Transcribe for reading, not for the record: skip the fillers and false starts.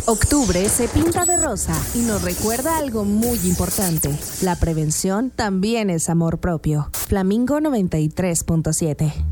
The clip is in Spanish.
Octubre se pinta de rosa y nos recuerda algo muy importante. La prevención también es amor propio. Flamingo 93.7.